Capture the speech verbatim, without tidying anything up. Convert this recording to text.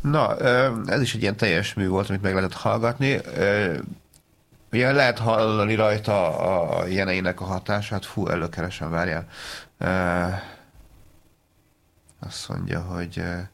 Na, ez is egy ilyen teljes mű volt, amit meg lehetett hallgatni. Ugye lehet hallani rajta a jeneinek a hatását. Fú, előkeresen, várjál. Azt mondja, hogy